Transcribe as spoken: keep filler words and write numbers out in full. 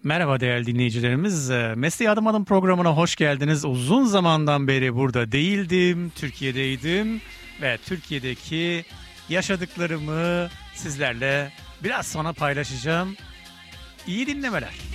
Merhaba değerli dinleyicilerimiz. Ee, Mesleği Adım Adım programına hoş geldiniz. Uzun zamandan beri burada değildim, Türkiye'deydim ve Türkiye'deki yaşadıklarımı sizlerle biraz sonra paylaşacağım. İyi dinlemeler.